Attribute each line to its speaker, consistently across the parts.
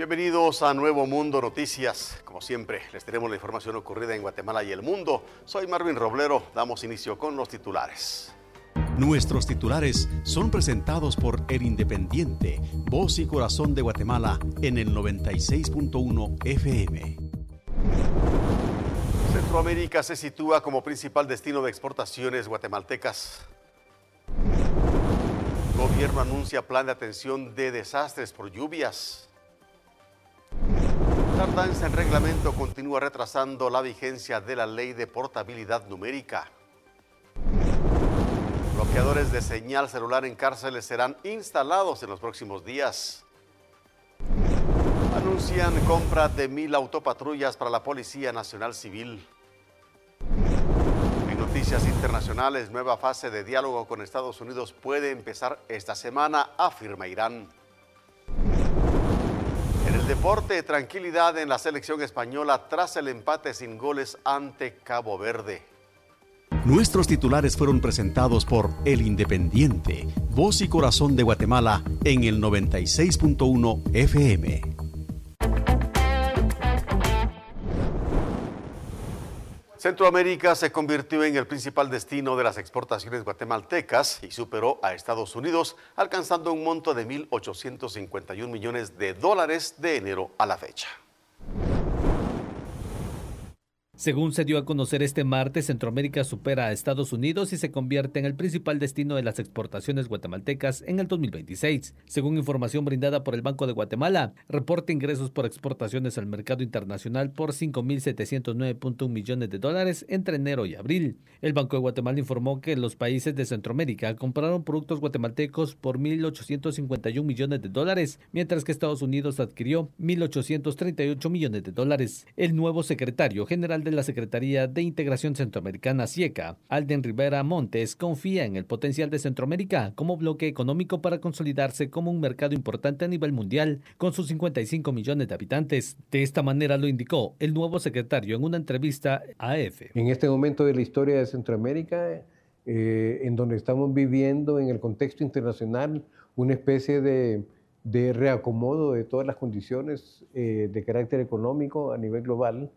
Speaker 1: Bienvenidos a Nuevo Mundo Noticias. Como siempre, les tenemos la información ocurrida en Guatemala y el mundo. Soy Marvin Roblero. Damos inicio con los titulares.
Speaker 2: Nuestros titulares son presentados por El Independiente, voz y corazón de Guatemala en el 96.1 FM.
Speaker 1: Centroamérica se sitúa como principal destino de exportaciones guatemaltecas. Gobierno anuncia plan de atención de desastres por lluvias. Tardanza en reglamento continúa retrasando la vigencia de la ley de portabilidad numérica. Bloqueadores de señal celular en cárceles serán instalados en los próximos días. Anuncian compra de 1,000 autopatrullas para la Policía Nacional Civil. En noticias internacionales, nueva fase de diálogo con Estados Unidos puede empezar esta semana, afirma Irán. En el deporte, tranquilidad en la selección española tras el empate sin goles ante Cabo Verde.
Speaker 2: Nuestros titulares fueron presentados por El Independiente, voz y corazón de Guatemala en el 96.1 FM.
Speaker 1: Centroamérica se convirtió en el principal destino de las exportaciones guatemaltecas y superó a Estados Unidos, alcanzando un monto de $1,851 millones de enero a la fecha.
Speaker 3: Según se dio a conocer este martes, Centroamérica supera a Estados Unidos y se convierte en el principal destino de las exportaciones guatemaltecas en el 2026. Según información brindada por el Banco de Guatemala, reporta ingresos por exportaciones al mercado internacional por $5,709.1 millones entre enero y abril. El Banco de Guatemala informó que los países de Centroamérica compraron productos guatemaltecos por $1,851 millones, mientras que Estados Unidos adquirió $1,838 millones. El nuevo secretario general de la Secretaría de Integración Centroamericana (SIECA), Alden Rivera Montes, confía en el potencial de Centroamérica como bloque económico para consolidarse como un mercado importante a nivel mundial con sus 55 millones de habitantes. De esta manera lo indicó el nuevo secretario en una entrevista a AF.
Speaker 4: En este momento de la historia de Centroamérica, en donde estamos viviendo en el contexto internacional una especie de reacomodo de todas las condiciones de carácter económico a nivel global,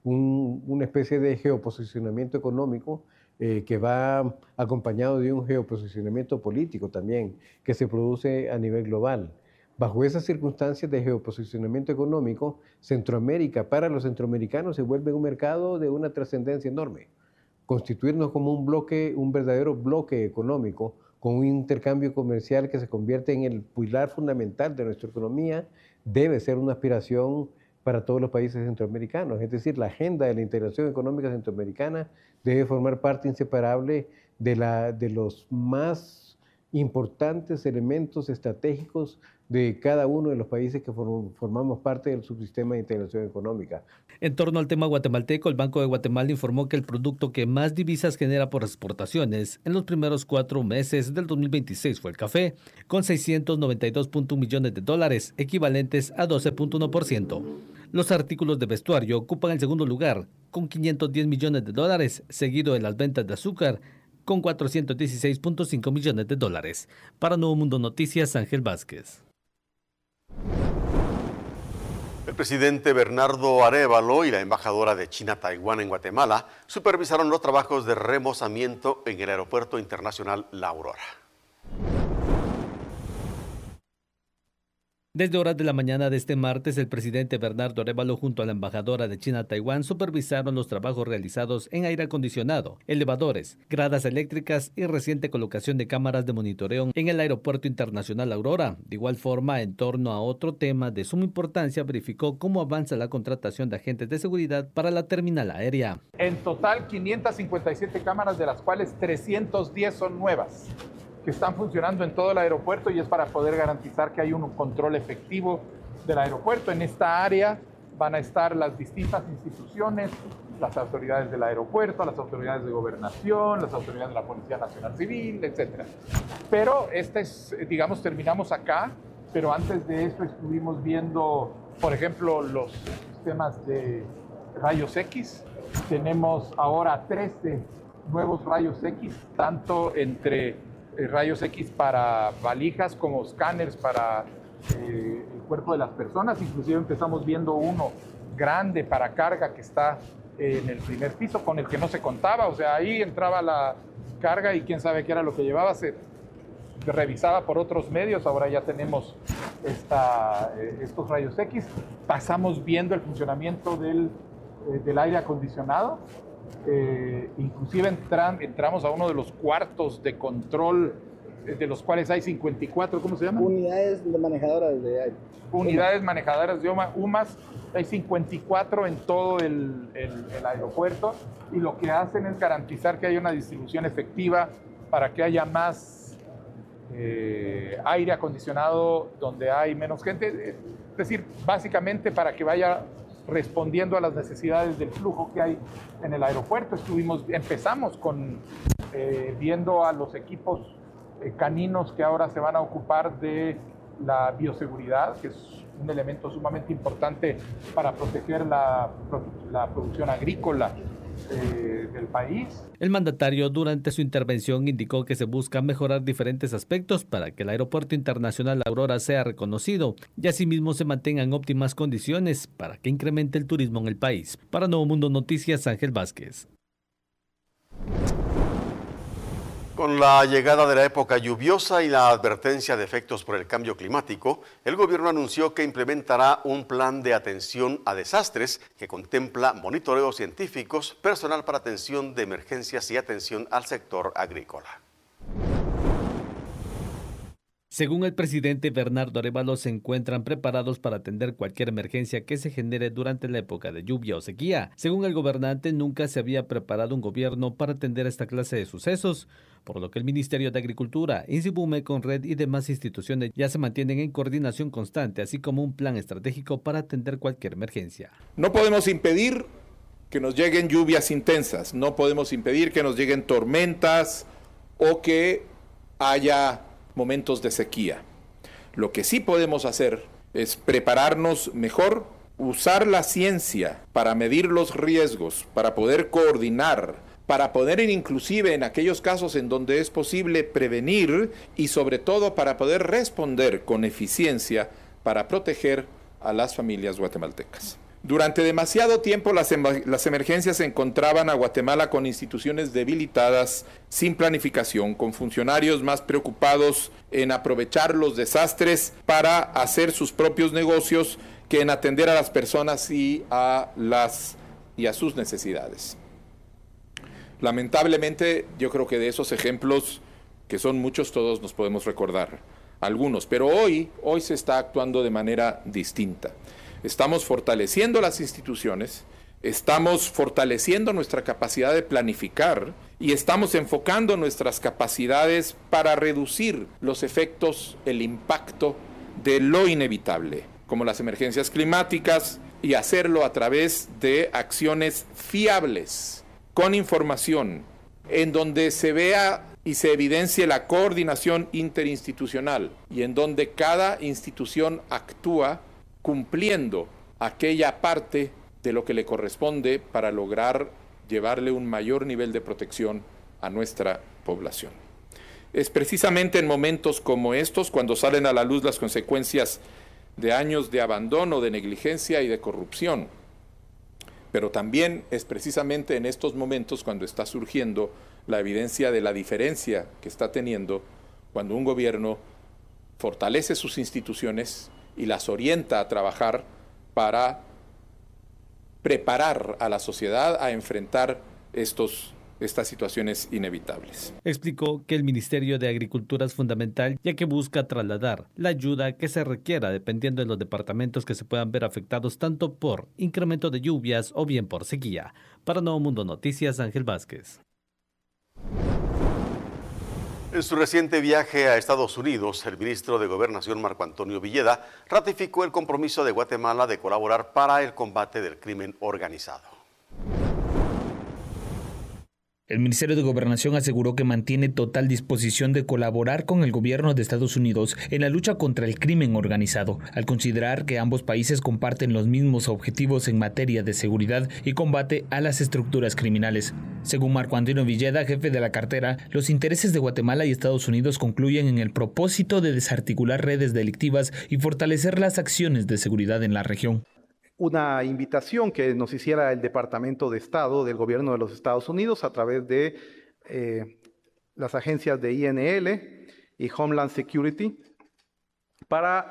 Speaker 4: una especie de geoposicionamiento económico que va acompañado de un geoposicionamiento político también, que se produce a nivel global. Bajo esas circunstancias de geoposicionamiento económico, Centroamérica para los centroamericanos se vuelve un mercado de una trascendencia enorme. Constituirnos como un verdadero bloque económico, con un intercambio comercial que se convierte en el pilar fundamental de nuestra economía, debe ser una aspiración para todos los países centroamericanos. Es decir, la agenda de la integración económica centroamericana debe formar parte inseparable de los más importantes elementos estratégicos de cada uno de los países que formamos parte del subsistema de integración económica.
Speaker 3: En torno al tema guatemalteco, el Banco de Guatemala informó que el producto que más divisas genera por exportaciones en los primeros 4 meses del 2026 fue el café, con $692.1 millones, equivalentes a 12.1%. Los artículos de vestuario ocupan el segundo lugar, con $510 millones, seguido de las ventas de azúcar, con $416.5 millones. Para Nuevo Mundo Noticias, Ángel Vázquez.
Speaker 1: El presidente Bernardo Arévalo y la embajadora de China Taiwán en Guatemala supervisaron los trabajos de remozamiento en el Aeropuerto Internacional La Aurora.
Speaker 3: Desde horas de la mañana de este martes, el presidente Bernardo Arévalo junto a la embajadora de China Taiwán supervisaron los trabajos realizados en aire acondicionado, elevadores, gradas eléctricas y reciente colocación de cámaras de monitoreo en el Aeropuerto Internacional Aurora. De igual forma, en torno a otro tema de suma importancia, verificó cómo avanza la contratación de agentes de seguridad para la terminal aérea.
Speaker 5: En total, 557 cámaras, de las cuales 310 son nuevas, que están funcionando en todo el aeropuerto, y es para poder garantizar que hay un control efectivo del aeropuerto. En esta área van a estar las distintas instituciones, las autoridades del aeropuerto, las autoridades de gobernación, las autoridades de la Policía Nacional Civil, etc. Pero terminamos acá, pero antes de esto estuvimos viendo, por ejemplo, los sistemas de rayos X. Tenemos ahora 13 nuevos rayos X, tanto entre rayos X para valijas como escáneres para cuerpo de las personas. Inclusive empezamos viendo uno grande para carga que está en el primer piso, con el que no se contaba. O sea, ahí entraba la carga y quién sabe qué era lo que llevaba. Se revisaba por otros medios. Ahora ya tenemos estos rayos X. Pasamos viendo el funcionamiento del aire acondicionado. Inclusive entramos a uno de los cuartos de control, de los cuales hay 54, ¿cómo se llaman?
Speaker 6: Unidades manejadoras de aire.
Speaker 5: Unidades manejadoras de UMAS. Hay 54 en todo el aeropuerto, y lo que hacen es garantizar que haya una distribución efectiva para que haya más aire acondicionado donde hay menos gente. Es decir, básicamente para que vaya respondiendo a las necesidades del flujo que hay en el aeropuerto. Empezamos viendo a los equipos caninos que ahora se van a ocupar de la bioseguridad, que es un elemento sumamente importante para proteger la producción agrícola del país.
Speaker 3: El mandatario durante su intervención indicó que se busca mejorar diferentes aspectos para que el Aeropuerto Internacional Aurora sea reconocido y asimismo se mantengan óptimas condiciones para que incremente el turismo en el país. Para Nuevo Mundo Noticias, Ángel Vázquez.
Speaker 1: Con la llegada de la época lluviosa y la advertencia de efectos por el cambio climático, el gobierno anunció que implementará un plan de atención a desastres que contempla monitoreos científicos, personal para atención de emergencias y atención al sector agrícola.
Speaker 3: Según el presidente Bernardo Arévalo, se encuentran preparados para atender cualquier emergencia que se genere durante la época de lluvia o sequía. Según el gobernante, nunca se había preparado un gobierno para atender esta clase de sucesos, por lo que el Ministerio de Agricultura, INSIBUME, Conred y demás instituciones ya se mantienen en coordinación constante, así como un plan estratégico para atender cualquier emergencia.
Speaker 7: No podemos impedir que nos lleguen lluvias intensas, no podemos impedir que nos lleguen tormentas o que haya momentos de sequía. Lo que sí podemos hacer es prepararnos mejor, usar la ciencia para medir los riesgos, para poder coordinar, para poder inclusive en aquellos casos en donde es posible prevenir y sobre todo para poder responder con eficiencia para proteger a las familias guatemaltecas. Durante demasiado tiempo las emergencias encontraban a Guatemala con instituciones debilitadas, sin planificación, con funcionarios más preocupados en aprovechar los desastres para hacer sus propios negocios que en atender a las personas y a sus necesidades. Lamentablemente, yo creo que de esos ejemplos, que son muchos, todos nos podemos recordar algunos, pero hoy se está actuando de manera distinta. Estamos fortaleciendo las instituciones, estamos fortaleciendo nuestra capacidad de planificar y estamos enfocando nuestras capacidades para reducir los efectos, el impacto de lo inevitable, como las emergencias climáticas, y hacerlo a través de acciones fiables, con información, en donde se vea y se evidencie la coordinación interinstitucional y en donde cada institución actúa cumpliendo aquella parte de lo que le corresponde para lograr llevarle un mayor nivel de protección a nuestra población. Es precisamente en momentos como estos cuando salen a la luz las consecuencias de años de abandono, de negligencia y de corrupción. Pero también es precisamente en estos momentos cuando está surgiendo la evidencia de la diferencia que está teniendo cuando un gobierno fortalece sus instituciones y las orienta a trabajar para preparar a la sociedad a enfrentar estas situaciones inevitables.
Speaker 3: Explicó que el Ministerio de Agricultura es fundamental, ya que busca trasladar la ayuda que se requiera dependiendo de los departamentos que se puedan ver afectados tanto por incremento de lluvias o bien por sequía. Para Nuevo Mundo Noticias, Ángel Vázquez.
Speaker 1: En su reciente viaje a Estados Unidos, el ministro de Gobernación Marco Antonio Villeda ratificó el compromiso de Guatemala de colaborar para el combate del crimen organizado.
Speaker 3: El Ministerio de Gobernación aseguró que mantiene total disposición de colaborar con el gobierno de Estados Unidos en la lucha contra el crimen organizado, al considerar que ambos países comparten los mismos objetivos en materia de seguridad y combate a las estructuras criminales. Según Marco Antonio Villeda, jefe de la cartera, los intereses de Guatemala y Estados Unidos concluyen en el propósito de desarticular redes delictivas y fortalecer las acciones de seguridad en la región.
Speaker 8: Una invitación que nos hiciera el Departamento de Estado del Gobierno de los Estados Unidos a través de las agencias de INL y Homeland Security para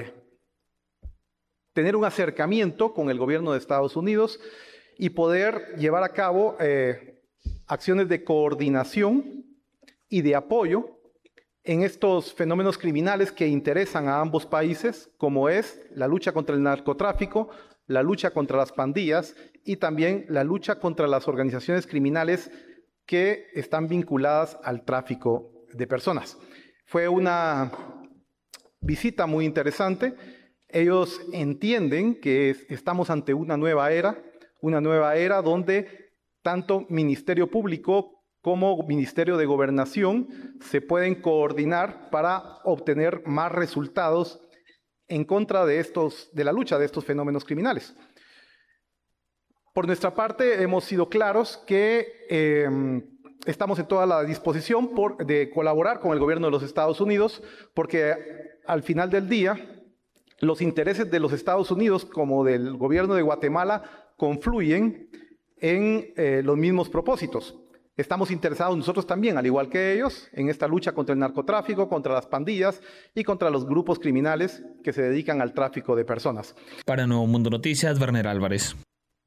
Speaker 8: tener un acercamiento con el Gobierno de Estados Unidos y poder llevar a cabo acciones de coordinación y de apoyo en estos fenómenos criminales que interesan a ambos países, como es la lucha contra el narcotráfico, la lucha contra las pandillas y también la lucha contra las organizaciones criminales que están vinculadas al tráfico de personas. Fue una visita muy interesante. Ellos entienden que estamos ante una nueva era donde tanto Ministerio Público como Ministerio de Gobernación se pueden coordinar para obtener más resultados en contra de la lucha de estos fenómenos criminales. Por nuestra parte, hemos sido claros que estamos en toda la disposición de colaborar con el gobierno de los Estados Unidos, porque al final del día, los intereses de los Estados Unidos como del gobierno de Guatemala confluyen en los mismos propósitos. Estamos interesados nosotros también, al igual que ellos, en esta lucha contra el narcotráfico, contra las pandillas y contra los grupos criminales que se dedican al tráfico de personas.
Speaker 3: Para Nuevo Mundo Noticias, Werner Álvarez.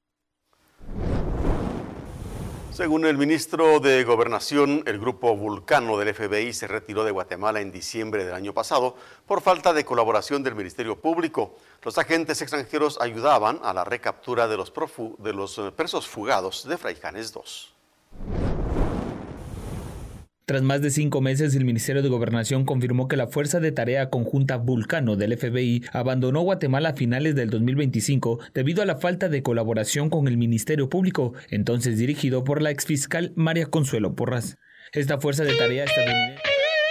Speaker 1: Según el ministro de Gobernación, el grupo Vulcano del FBI se retiró de Guatemala en diciembre del año pasado por falta de colaboración del Ministerio Público. Los agentes extranjeros ayudaban a la recaptura de los presos fugados de Fraijanes II.
Speaker 3: Tras más de 5 meses, el Ministerio de Gobernación confirmó que la Fuerza de Tarea Conjunta Vulcano del FBI abandonó Guatemala a finales del 2025 debido a la falta de colaboración con el Ministerio Público, entonces dirigido por la exfiscal María Consuelo Porras. Esta Fuerza de Tarea estadounidense...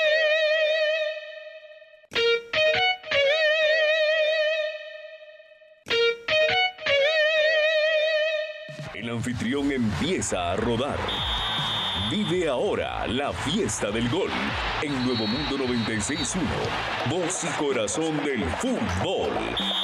Speaker 9: El anfitrión empieza a rodar. Vive ahora la fiesta del gol en Nuevo Mundo 96.1, voz y corazón del fútbol.